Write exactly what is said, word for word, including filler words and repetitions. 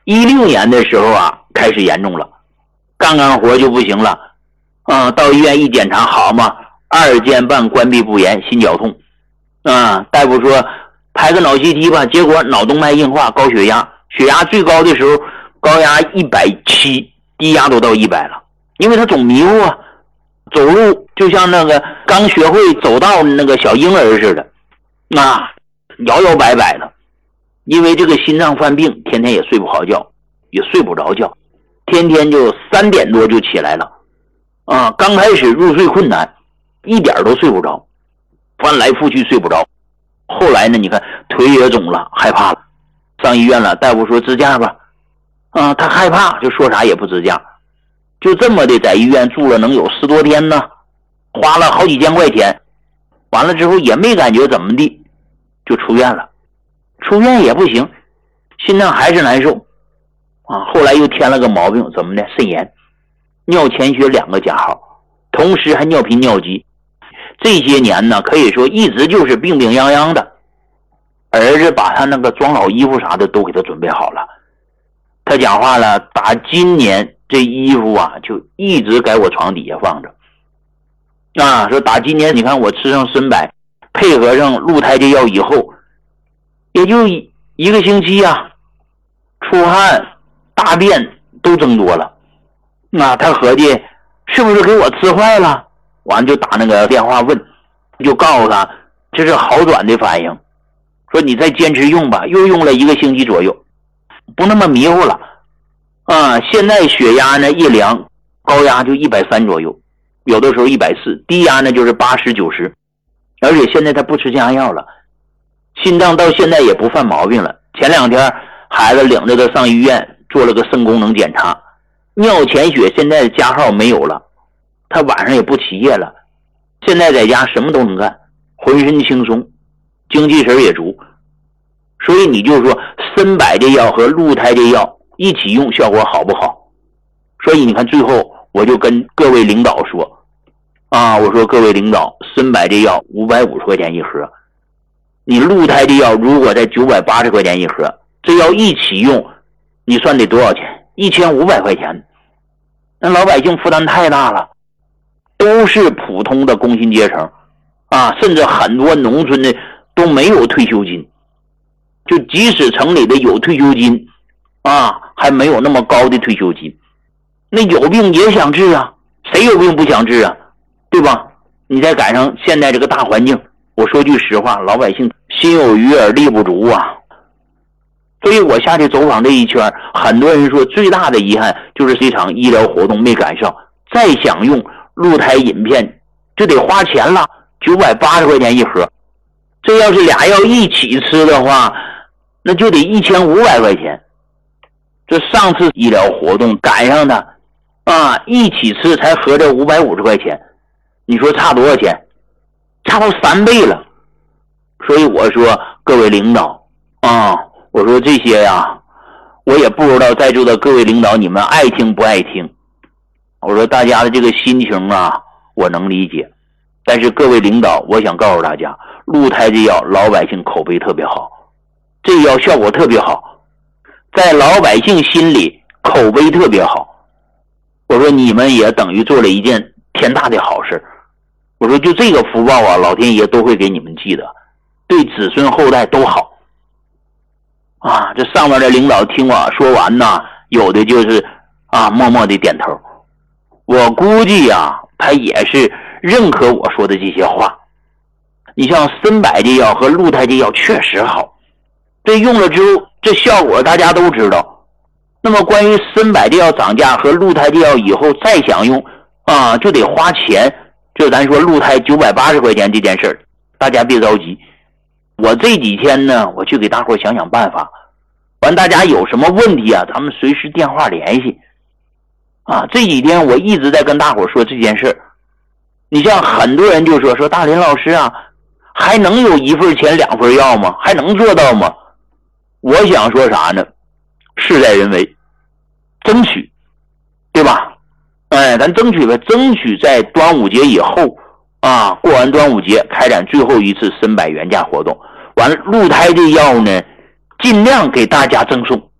一六年的时候啊，开始严重了，干干活就不行了，啊、嗯，到医院一检查，好嘛，二尖瓣关闭不严，心绞痛，啊、嗯，大夫说拍个脑 C T 吧，结果脑动脉硬化，高血压，血压最高的时候高压一百七，低压都到一百了，因为他总迷糊啊，走路就像那个刚学会走道那个小婴儿似的，啊，摇摇摆摆的。因为这个心脏犯病，天天也睡不好觉，也睡不着觉，天天就三点多就起来了，啊，刚开始入睡困难，一点都睡不着，翻来覆去睡不着。后来呢，你看腿也肿了，害怕了，上医院了，大夫说支架吧，啊，他害怕，就说啥也不支架，就这么的在医院住了能有十多天呢，花了好几千块钱，完了之后也没感觉怎么地，就出院了。出院也不行，心脏还是难受啊！后来又添了个毛病，怎么的？肾炎，尿前血两个加号，同时还尿频尿急。这些年呢，可以说一直就是病病殃殃的。儿子把他那个装老衣服啥的都给他准备好了。他讲话了，打今年这衣服啊，就一直在我床底下放着。啊，说打今年你看我吃上参柏，配合上鹿胎这药以后。也就一个星期啊，出汗大便都增多了，那他合计是不是给我吃坏了，完就打那个电话问，就告诉他这是好转的反应，说你再坚持用吧，又用了一个星期左右，不那么迷糊了啊。现在血压呢一量，高压就一百三左右，有的时候一百四，低压呢就是八十九十，而且现在他不吃降压药了，心脏到现在也不犯毛病了。前两天孩子领着他上医院做了个肾功能检查，尿前血现在加号没有了，他晚上也不起夜了，现在在家什么都能干，浑身轻松，精气神也足。所以你就说参柏这药和鹿胎这药一起用效果好不好？所以你看最后我就跟各位领导说啊，我说各位领导，参柏这药五百五十块钱一盒，你鹿胎的药如果在九百八十块钱一盒，这药一起用，你算得多少钱？一千五百块钱。那老百姓负担太大了，都是普通的工薪阶层啊，甚至很多农村的都没有退休金，就即使城里的有退休金啊，还没有那么高的退休金。那有病也想治啊，谁有病不想治啊，对吧？你再赶上现在这个大环境，我说句实话，老百姓心有余而力不足啊。所以我下去走访这一圈，很多人说最大的遗憾就是这场医疗活动没赶上，再想用鹿胎饮片就得花钱了，九百八十块钱一盒。这要是俩药一起吃的话，那就得一千五百块钱。这上次医疗活动赶上的啊，一起吃才合着五百五十块钱，你说差多少钱？差到三倍了。所以我说各位领导啊，我说这些呀，我也不知道在座的各位领导你们爱听不爱听。我说大家的这个心情啊，我能理解。但是各位领导，我想告诉大家，鹿胎这药老百姓口碑特别好，这药效果特别好，在老百姓心里口碑特别好。我说你们也等于做了一件天大的好事。我说就这个福报啊，老天爷都会给你们记得，对子孙后代都好啊。这上面的领导听我说完呢，有的就是啊默默的点头。我估计啊，他也是认可我说的这些话。你像参柏这药和鹿胎这药确实好，这用了之后这效果大家都知道。那么关于参柏这药涨价和鹿胎这药以后再想用啊，就得花钱。就咱说鹿胎九百八十块钱这件事儿，大家别着急。我这几天呢，我去给大伙想想办法。完，大家有什么问题啊，咱们随时电话联系。啊，这几天我一直在跟大伙说这件事儿。你像很多人就说说大林老师啊，还能有一份钱两份药吗？还能做到吗？我想说啥呢？事在人为，争取，对吧？哎，咱争取吧，争取在端午节以后啊，过完端午节开展最后一次参柏原价活动。完了，鹿胎这药呢，尽量给大家赠送。